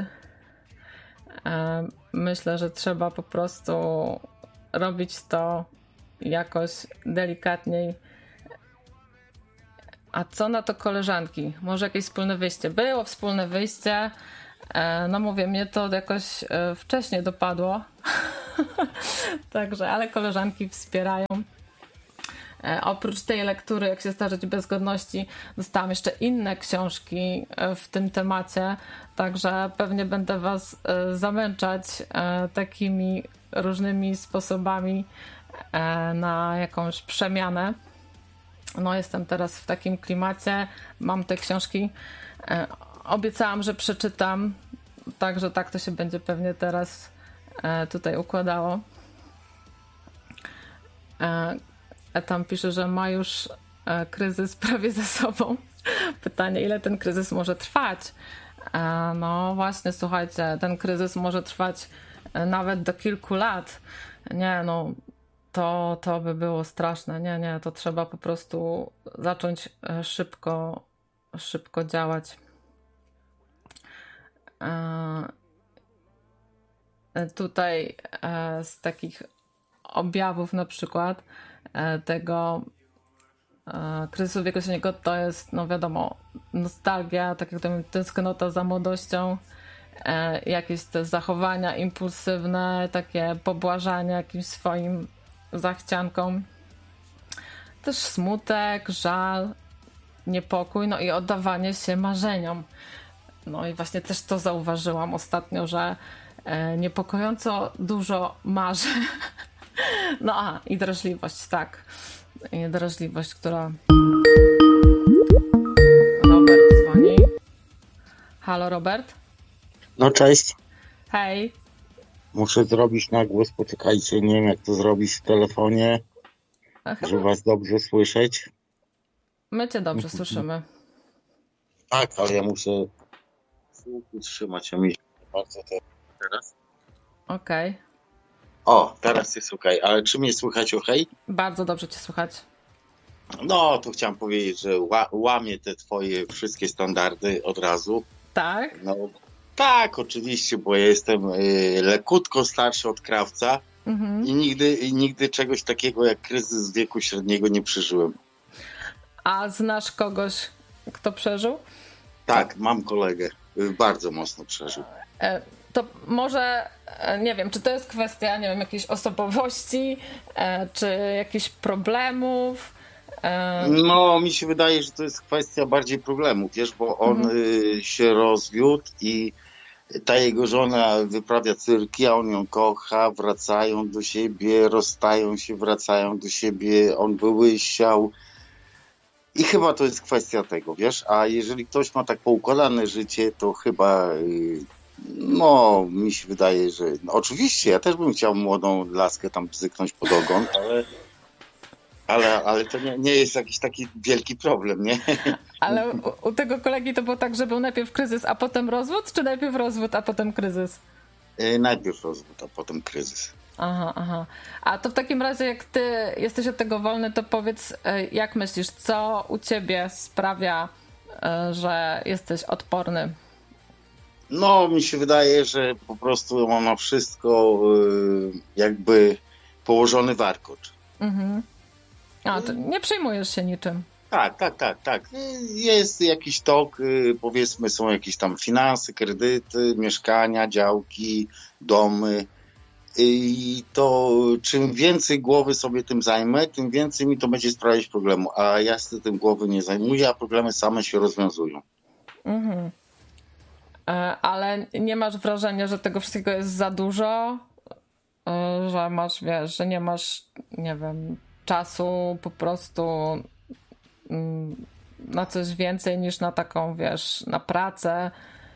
Myślę, że trzeba po prostu robić to jakoś delikatniej. A co na to koleżanki? Może jakieś wspólne wyjście? Było wspólne wyjście, No mówię, mnie to jakoś wcześniej dopadło. Także, ale koleżanki wspierają. Oprócz tej lektury Jak się starzeć bez godności, dostałam jeszcze inne książki w tym temacie, także pewnie będę was zamęczać takimi różnymi sposobami na jakąś przemianę. No jestem teraz w takim klimacie, mam te książki, obiecałam, że przeczytam, także tak to się będzie pewnie teraz tutaj układało. Tam pisze, że ma już kryzys prawie za sobą. Pytanie, ile ten kryzys może trwać? No właśnie, słuchajcie, ten kryzys może trwać nawet do kilku lat. Nie, no to by było straszne. Nie, to trzeba po prostu zacząć szybko działać. Tutaj z takich objawów na przykład tego kryzysu wieku średniego to jest, no wiadomo, nostalgia, tak jak to mówię, tęsknota za młodością, jakieś te zachowania impulsywne, takie pobłażanie jakimś swoim zachciankom, też smutek, żal, niepokój, no i oddawanie się marzeniom. No i właśnie też to zauważyłam ostatnio, że niepokojąco dużo marzę. No i drażliwość, tak. I drażliwość, która... Robert dzwoni. Halo, Robert? No cześć. Hej. Muszę zrobić na głos, poczekajcie, nie wiem jak to zrobić w telefonie, żeby was dobrze słyszeć. My cię dobrze słyszymy. Tak, ale ja muszę utrzymać, a mi bardzo to teraz. Okej. O, teraz jest okej. Ale czy mnie słychać okej? Bardzo dobrze cię słychać. No, to chciałem powiedzieć, że łamię te twoje wszystkie standardy od razu. Tak? No, tak, oczywiście, bo ja jestem lekutko starszy od Krawca i nigdy czegoś takiego jak kryzys wieku średniego nie przeżyłem. A znasz kogoś, kto przeżył? Tak, mam kolegę. Bardzo mocno przeżył. To może, nie wiem, czy to jest kwestia, nie wiem, jakiejś osobowości, czy jakichś problemów? No, mi się wydaje, że to jest kwestia bardziej problemów, wiesz, bo on się rozwiódł i ta jego żona wyprawia cyrki, a on ją kocha, wracają do siebie, rozstają się, wracają do siebie, on wyłysiał. I chyba to jest kwestia tego, wiesz, a jeżeli ktoś ma tak poukładane życie, to chyba, no, mi się wydaje, że no, oczywiście, ja też bym chciał młodą laskę tam bzyknąć pod ogon, ale to nie jest jakiś taki wielki problem, nie? Ale u tego kolegi to było tak, że był najpierw kryzys, a potem rozwód, czy najpierw rozwód, a potem kryzys? Najpierw rozwód, a potem kryzys. Aha. A to w takim razie, jak ty jesteś od tego wolny, to powiedz, jak myślisz, co u ciebie sprawia, że jesteś odporny? No, mi się wydaje, że po prostu mam na wszystko jakby położony warkocz. A, to nie przejmujesz się niczym. Tak. Jest jakiś tok, powiedzmy, są jakieś tam finanse, kredyty, mieszkania, działki, domy. I to czym więcej głowy sobie tym zajmę, tym więcej mi to będzie sprawiać problemu. A ja się tym głowy nie zajmuję, a problemy same się rozwiązują. Ale nie masz wrażenia, że tego wszystkiego jest za dużo? Że masz, wiesz, że nie masz, nie wiem, czasu po prostu na coś więcej niż na taką, wiesz, na pracę,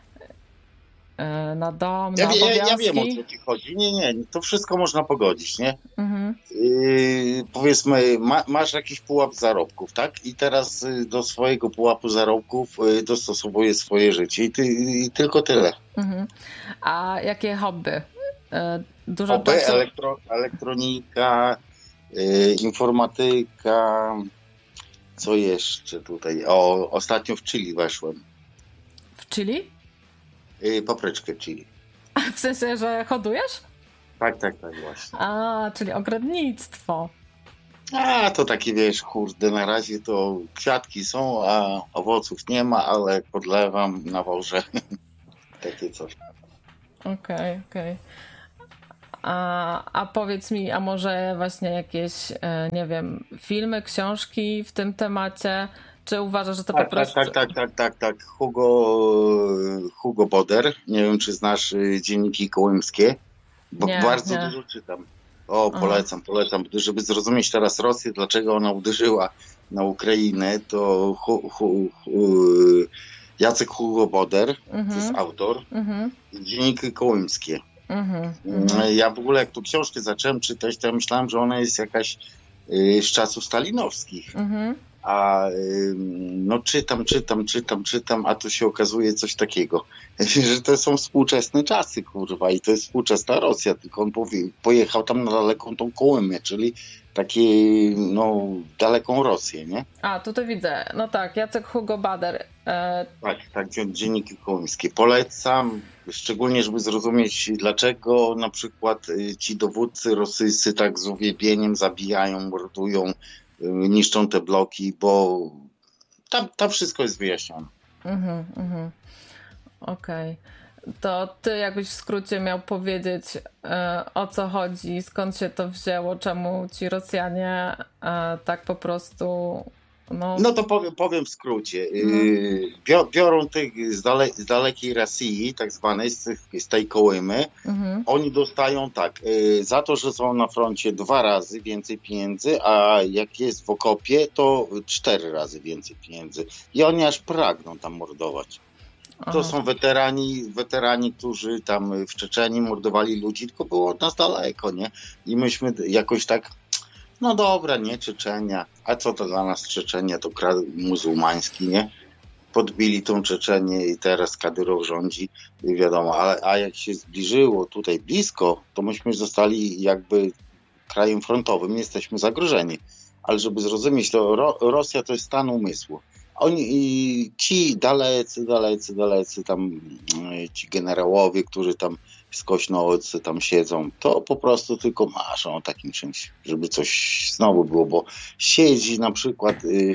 na dom, na obowiązki? Ja wiem, o co ci chodzi. Nie, to wszystko można pogodzić, nie? Powiedzmy, masz jakiś pułap zarobków, tak? I teraz do swojego pułapu zarobków dostosowuje swoje życie i tylko tyle. A jakie hobby? Dużo hobby, czasu... elektronika, informatyka, co jeszcze tutaj? Ostatnio w Chili weszłem. W Chili? Papryczkę chili. W sensie, że hodujesz? Tak, właśnie. A, czyli ogrodnictwo. A, to takie, wiesz, kurde, na razie to kwiatki są, a owoców nie ma, ale podlewam, nawożę. takie coś. Okej. A powiedz mi, a może właśnie jakieś, nie wiem, filmy, książki w tym temacie? Czy uważasz, że to po prostu... Tak. Hugo Boder. Nie wiem, czy znasz dzienniki kołymskie. Bo bardzo dużo czytam. Polecam. Żeby zrozumieć teraz Rosję, dlaczego ona uderzyła na Ukrainę, to Jacek Hugo Boder, to jest autor, dzienniki kołymskie. Ja w ogóle jak tu książkę zacząłem czytać, to ja myślałem, że ona jest jakaś z czasów stalinowskich. A no czytam, a tu się okazuje coś takiego, że to są współczesne czasy, kurwa, i to jest współczesna Rosja, tylko on pojechał tam na daleką tą Kołymę, czyli takie, no, daleką Rosję, nie? A, tutaj widzę, no tak, Jacek Hugo Boder. Tak, dzienniki kołymskie. Polecam, szczególnie, żeby zrozumieć, dlaczego na przykład ci dowódcy rosyjscy tak z uwielbieniem zabijają, mordują, niszczą te bloki, bo tam wszystko jest wyjaśnione. Okej. To ty jakbyś w skrócie miał powiedzieć, o co chodzi, skąd się to wzięło, czemu ci Rosjanie tak po prostu... No to powiem w skrócie. Biorą tych z dalekiej Rosji, tak zwanej, z tej Kołymy. Oni dostają tak, za to, że są na froncie 2 razy więcej pieniędzy, a jak jest w okopie, to 4 razy więcej pieniędzy. I oni aż pragną tam mordować. To są weterani, którzy tam w Czeczenii mordowali ludzi, tylko było od nas daleko, nie? I myśmy jakoś tak, no dobra, nie, Czeczenia, a co to dla nas Czeczenia, to kraj muzułmański, nie? Podbili tą Czeczenię i teraz Kadyrow rządzi, wiadomo, a jak się zbliżyło tutaj blisko, to myśmy zostali jakby krajem frontowym, jesteśmy zagrożeni. Ale żeby zrozumieć, to Rosja to jest stan umysłu. Oni, ci dalecy tam, ci generałowie, którzy tam skośnołcy tam siedzą, to po prostu tylko maszą o takim czymś, żeby coś znowu było, bo siedzi na przykład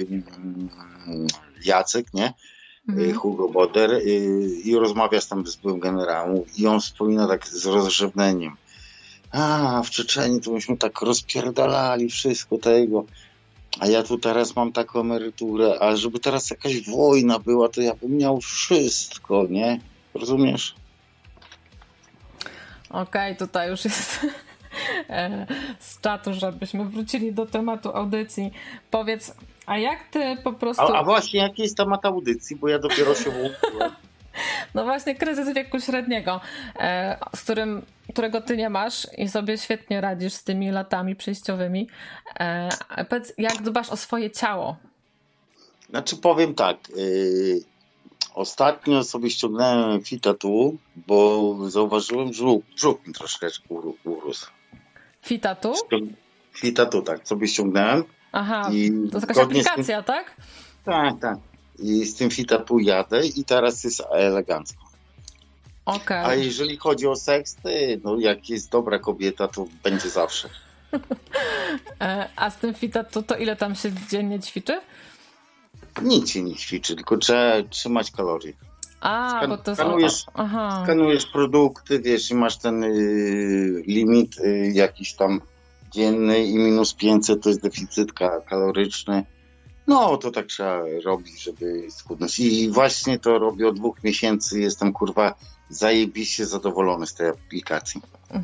Jacek, nie? Hugo Boder i rozmawia tam z byłym generałem i on wspomina tak z rozrzewnieniem. W Czeczenii to myśmy tak rozpierdalali wszystko tego. A ja tu teraz mam taką emeryturę, a żeby teraz jakaś wojna była, to ja bym miał wszystko, nie? Rozumiesz? Okej, tutaj już jest z czatu, żebyśmy wrócili do tematu audycji. Powiedz, a jak ty po prostu... A właśnie, jaki jest temat audycji? Bo ja dopiero się włączyłem. No właśnie, kryzys wieku średniego, którego ty nie masz i sobie świetnie radzisz z tymi latami przejściowymi. Powiedz, jak dbasz o swoje ciało? Znaczy powiem tak, ostatnio sobie ściągnąłem Fitatu, bo zauważyłem, że brzuch mi troszkę urósł. Fitatu? Fitatu, tak, sobie ściągnąłem. Aha, to jest jakaś aplikacja, tak? Tak. I z tym Fitatu jadę i teraz jest elegancko. Okay. A jeżeli chodzi o seks, no jak jest dobra kobieta, to będzie zawsze. A z tym Fitatu to ile tam się dziennie ćwiczy? Nic się nie ćwiczy, tylko trzeba trzymać kalorie. Bo to skanujesz produkty, wiesz, i masz ten limit jakiś tam dzienny i minus 500 to jest deficyt kaloryczny. No, to tak trzeba robić, żeby schudnąć. I właśnie to robię od 2 miesięcy. Jestem, kurwa, zajebiście zadowolony z tej aplikacji.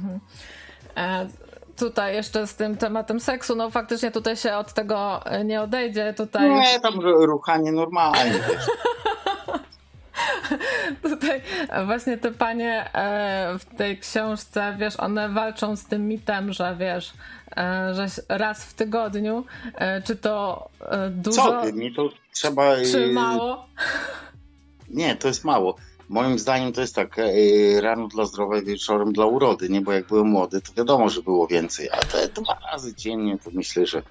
Tutaj jeszcze z tym tematem seksu, no faktycznie tutaj się od tego nie odejdzie. Tutaj... Nie, tam ruchanie normalnie. Tutaj właśnie te panie w tej książce, wiesz, one walczą z tym mitem, że wiesz, że raz w tygodniu, czy to dużo, co ty, mi to trzeba... czy mało? Nie, to jest mało. Moim zdaniem to jest tak, rano dla zdrowia, wieczorem dla urody, nie? Bo jak byłem młody, to wiadomo, że było więcej, a te 2 razy dziennie to myślę, że...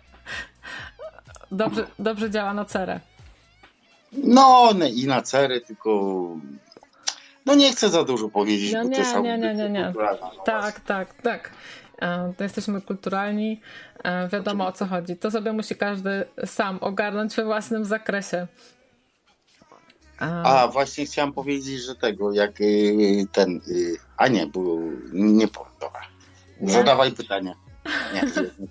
Dobrze działa na cerę. No i na cery, tylko... No nie chcę za dużo powiedzieć, bo to jest nie. Tak. To jesteśmy kulturalni, wiadomo o co chodzi. To sobie musi każdy sam ogarnąć we własnym zakresie. A właśnie chciałem powiedzieć, że tego, jak ten... A nie, bo nie powiem, dobra. Nie? Zadawaj pytania. Nie.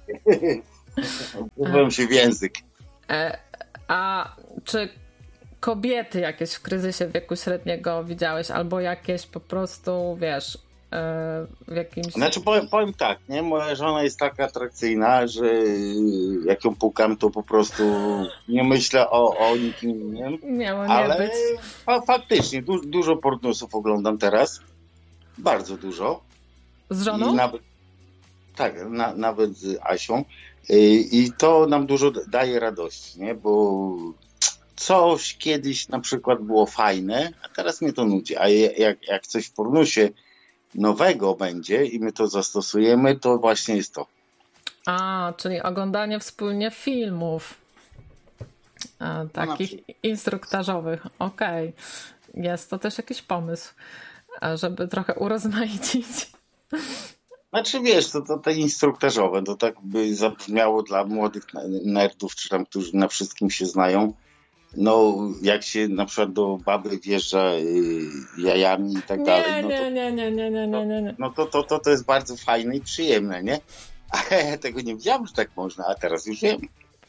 Byłem się w język. A czy kobiety jakieś w kryzysie wieku średniego widziałeś? Albo jakieś po prostu, wiesz, w jakimś... Znaczy powiem tak, nie? Moja żona jest tak atrakcyjna, że jak ją pukam, to po prostu nie myślę o nikim innym. Miało nie ale być. Faktycznie, dużo pornosów oglądam teraz. Bardzo dużo. Z żoną? Nawet z Asią. I to nam dużo daje radości, nie? Bo coś kiedyś na przykład było fajne, a teraz mnie to nudzi. A jak coś w pornusie nowego będzie i my to zastosujemy, to właśnie jest to. Czyli oglądanie wspólnie filmów. Takich instruktażowych. Okej. Jest to też jakiś pomysł, żeby trochę urozmaicić. Znaczy wiesz, to te instruktażowe, to tak by zabrzmiało dla młodych nerdów, czy tam, którzy na wszystkim się znają. No, jak się na przykład do baby wjeżdża jajami i tak dalej. Nie. No to jest bardzo fajne i przyjemne, nie? A ja tego nie wiedziałem, że tak można, a teraz już wiem.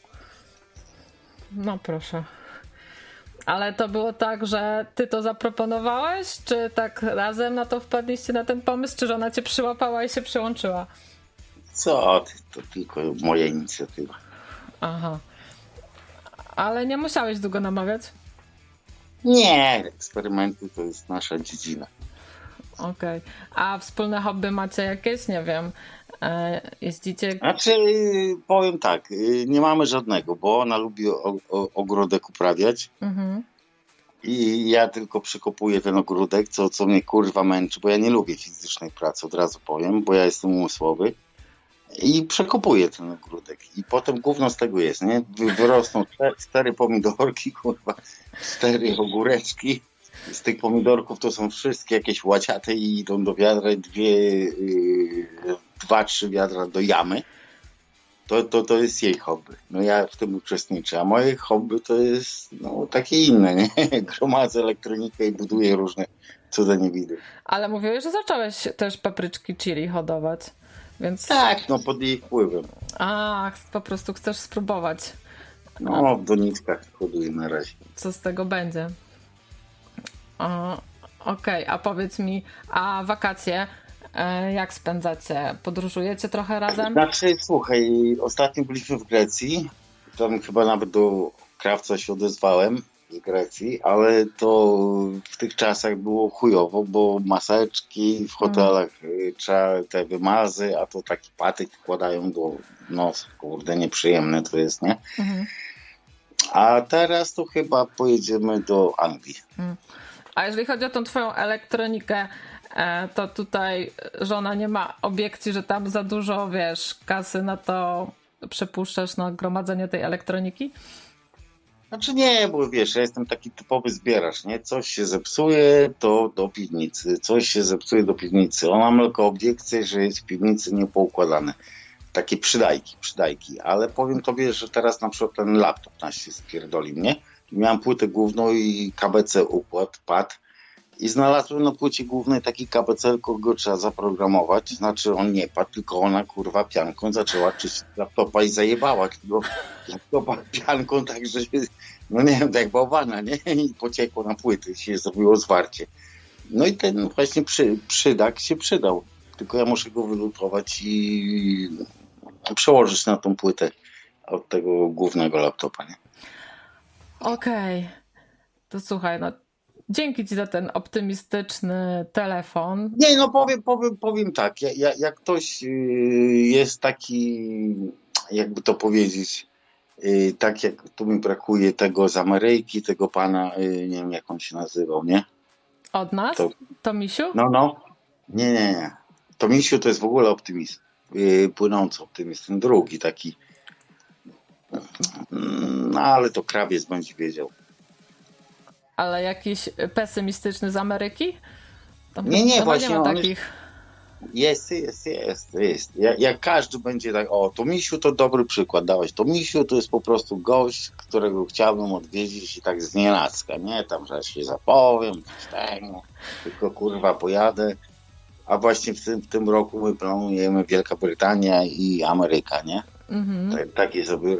No proszę. Ale to było tak, że ty to zaproponowałeś, czy tak razem na to wpadliście, na ten pomysł, czy żona cię przyłapała i się przyłączyła? Co ty, to tylko moja inicjatywa. Aha. Ale nie musiałeś długo namawiać? Nie, eksperymenty to jest nasza dziedzina. Okej. A wspólne hobby macie jakieś? Nie wiem. Jeździcie... Znaczy, powiem tak, nie mamy żadnego, bo ona lubi ogródek uprawiać. Mhm. I ja tylko przykopuję ten ogródek, co mnie kurwa męczy, bo ja nie lubię fizycznej pracy, od razu powiem, bo ja jestem umysłowy. I przekopuję ten ogródek. I potem gówno z tego jest, nie? Wyrosną 4 pomidorki, kurwa, 4 ogóreczki. Z tych pomidorków to są wszystkie jakieś łaciate i idą do wiadra, 2-3 wiadra do jamy. To jest jej hobby. No ja w tym uczestniczę, a moje hobby to jest takie inne, nie? Gromadzę elektronikę i buduję różne cuda niewidy. Ale mówiłeś, że zacząłeś też papryczki chili hodować. Więc... Tak, pod jej wpływem. Po prostu chcesz spróbować. W doniczkach hoduję na razie. Co z tego będzie? Okej, a powiedz mi, a wakacje jak spędzacie? Podróżujecie trochę razem? Znaczy, słuchaj, ostatnio byliśmy w Grecji. Tam chyba nawet do krawca się odezwałem z Grecji, ale to w tych czasach było chujowo, bo maseczki w hotelach, trzeba te wymazy, a to taki patyk wkładają do nosa. Kurde, nieprzyjemne to jest, nie? Mhm. A teraz to chyba pojedziemy do Anglii. A jeżeli chodzi o tą twoją elektronikę, to tutaj żona nie ma obiekcji, że tam za dużo, wiesz, kasy na to przepuszczasz na gromadzenie tej elektroniki? Znaczy nie, bo wiesz, ja jestem taki typowy zbieracz, nie? Coś się zepsuje, to do piwnicy. Coś się zepsuje do piwnicy. Ona ma tylko obiekcję, że jest w piwnicy niepoukładane. Takie przydajki. Ale powiem tobie, że teraz na przykład ten laptop nasz się spierdolił, nie? Miałem płytę główną i KBC układ, pad. I znalazłem na płycie głównej taki KBC, tylko go trzeba zaprogramować. Znaczy on nie padł, tylko ona kurwa pianką zaczęła czyścić laptopa i zajebała tego laptopa pianką, także nie wiem, jak bałwana, nie? I pociekło na płyty, się zrobiło zwarcie. No i ten właśnie przydak się przydał. Tylko ja muszę go wylutować i przełożyć na tą płytę od tego głównego laptopa, nie? Okej. To słuchaj, dzięki ci za ten optymistyczny telefon. Nie, powiem tak. Jak ktoś jest taki, jakby to powiedzieć, tak jak tu mi brakuje tego z Ameryki, tego pana, nie wiem jak on się nazywał, nie? Od nas? To Misiu? No. Nie. To Misiu to jest w ogóle optymizm. Płynący optymizm. Ten drugi taki. No ale to krawiec będzie wiedział. Ale jakiś pesymistyczny z Ameryki? Nie, właśnie on takich... Jest. Jak każdy będzie tak, to Misiu to dobry przykład dałeś. To Misiu to jest po prostu gość, którego chciałbym odwiedzić i tak znienacka, nie? Tam, że się zapowiem, tylko kurwa pojadę. A właśnie w tym roku my planujemy Wielka Brytania i Ameryka, nie? Takie sobie